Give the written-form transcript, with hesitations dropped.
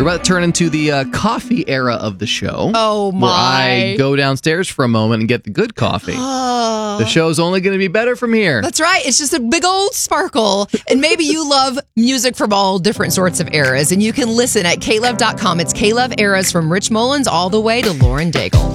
We're about to turn into the coffee era of the show. Oh, my. Where I go downstairs for a moment and get the good coffee. The show's only going to be better from here. That's right. It's just a big old sparkle. And maybe you love music from all different sorts of eras. And you can listen at klove.com. It's K-Love eras from Rich Mullins all the way to Lauren Daigle.